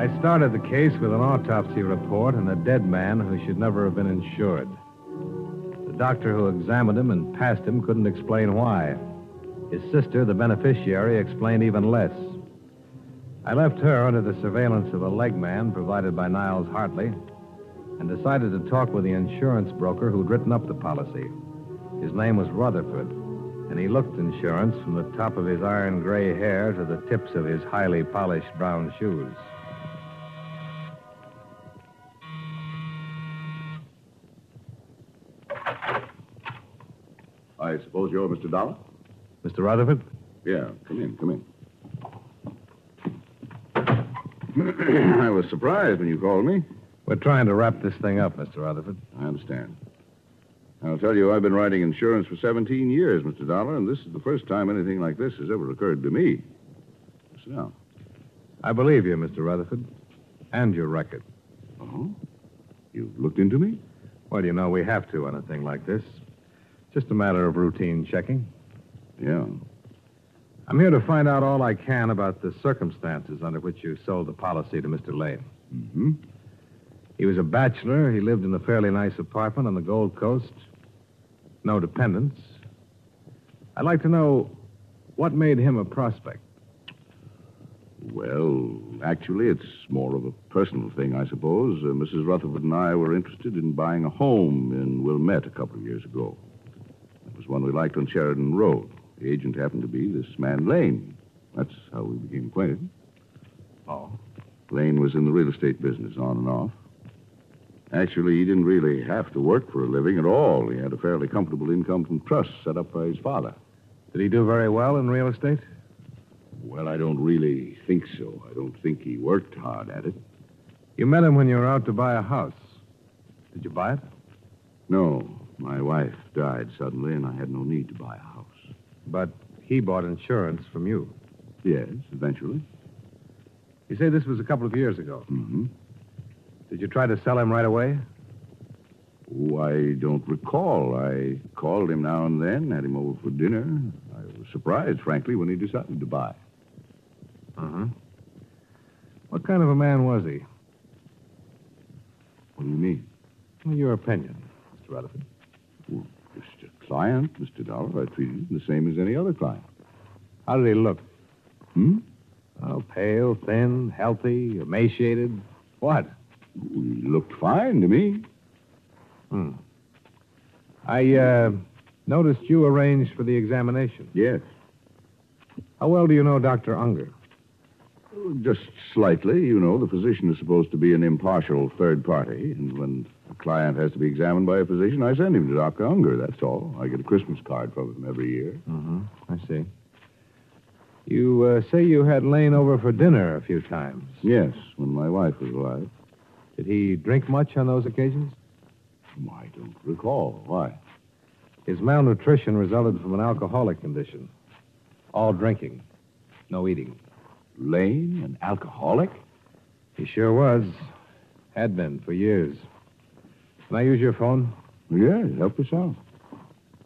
I started the case with an autopsy report and a dead man who should never have been insured. The doctor who examined him and passed him couldn't explain why. His sister, the beneficiary, explained even less. I left her under the surveillance of a leg man provided by Niles Hartley and decided to talk with the insurance broker who'd written up the policy. His name was Rutherford, and he looked insurance from the top of his iron gray hair to the tips of his highly polished brown shoes. I suppose you're Mr. Dollar? Mr. Rutherford? Yeah, come in. I was surprised when you called me. We're trying to wrap this thing up, Mr. Rutherford. I understand. I'll tell you, I've been writing insurance for 17 years, Mr. Dollar, and this is the first time anything like this has ever occurred to me. Sit down. I believe you, Mr. Rutherford, and your record. Oh? You've looked into me? Well, you know, we have to on a thing like this. Just a matter of routine checking. Yeah. I'm here to find out all I can about the circumstances under which you sold the policy to Mr. Lane. Mm-hmm. He was a bachelor. He lived in a fairly nice apartment on the Gold Coast. No dependents. I'd like to know what made him a prospect. Well, actually, it's more of a personal thing, I suppose. Mrs. Rutherford and I were interested in buying a home in Wilmette a couple of years ago. It was one we liked on Sheridan Road. The agent happened to be this man, Lane. That's how we became acquainted. Oh? Lane was in the real estate business, on and off. Actually, he didn't really have to work for a living at all. He had a fairly comfortable income from trusts set up by his father. Did he do very well in real estate? Well, I don't really think so. I don't think he worked hard at it. You met him when you were out to buy a house. Did you buy it? No. My wife died suddenly, and I had no need to buy a house. But he bought insurance from you. Yes, eventually. You say this was a couple of years ago. Mm-hmm. Did you try to sell him right away? Oh, I don't recall. I called him now and then, had him over for dinner. I was surprised, frankly, when he decided to buy. Uh-huh. What kind of a man was he? What do you mean? Well, your opinion, Mr. Rutherford. Well, just a client, Mr. Dollar. I treated him the same as any other client. How did he look? Hmm? Oh, pale, thin, healthy, emaciated. What? He looked fine to me. I noticed you arranged for the examination. Yes. How well do you know Dr. Unger? Just slightly. You know, the physician is supposed to be an impartial third party, and when a client has to be examined by a physician, I send him to Dr. Unger, that's all. I get a Christmas card from him every year. Mm-hmm. I see. You say you had Lane over for dinner a few times. Yes, when my wife was alive. Did he drink much on those occasions? I don't recall. Why? His malnutrition resulted from an alcoholic condition. All drinking, no eating. Lane, an alcoholic? He sure was. Had been for years. Can I use your phone? Yeah, help us out.